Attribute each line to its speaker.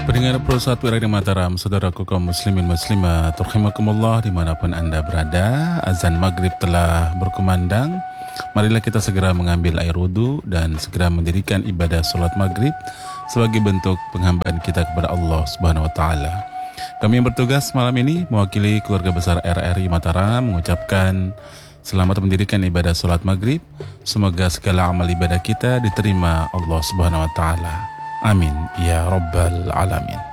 Speaker 1: Pendengar Pro 1 Radio Mataram, saudaraku kaum muslimin muslimat, rahimakumullah dimanapun Anda berada, azan maghrib telah berkumandang. Marilah kita segera mengambil air wudu dan segera mendirikan ibadah sholat maghrib sebagai bentuk penghambaan kita kepada Allah Subhanahu wa Ta'ala. Kami yang bertugas malam ini mewakili keluarga besar RRI Mataram mengucapkan selamat mendirikan ibadah sholat maghrib. Semoga segala amal ibadah kita diterima Allah Subhanahu wa Ta'ala. Amin ya rabbal alamin.